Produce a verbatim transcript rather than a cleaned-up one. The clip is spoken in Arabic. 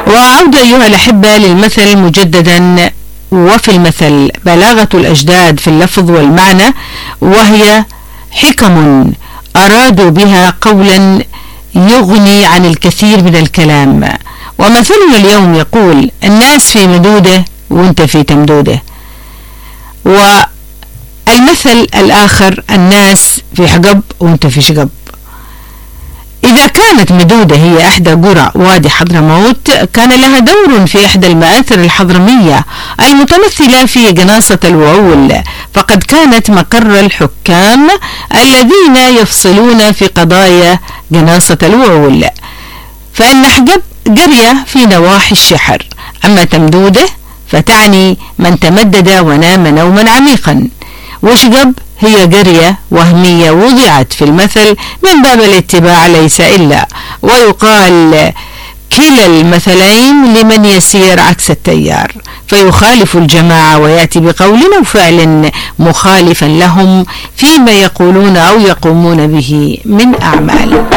وعودة أيها الأحبة للمثل مجددا. وفي المثل بلاغة الأجداد في اللفظ والمعنى، وهي حكم أرادوا بها قولا يغني عن الكثير من الكلام. ومثلنا اليوم يقول: الناس في مدودة وانت في تمدودة. والمثل الآخر: الناس في حقب وانت في شقب. إذا كانت مدودة هي إحدى قرى وادي حضرموت، كان لها دور في إحدى المآثر الحضرمية المتمثلة في جناصة الوعول، فقد كانت مقر الحكام الذين يفصلون في قضايا جناصة الوعول. فإن حقب قرية في نواحي الشحر، أما تمدودة فتعني من تمدد ونام نوما عميقا. وشقب هي قرية وهمية وضعت في المثل من باب الاتباع ليس إلا، ويقال كلا المثلين لمن يسير عكس التيار، فيخالف الجماعة ويأتي بقول أو فعل مخالفا لهم فيما يقولون أو يقومون به من أعمال.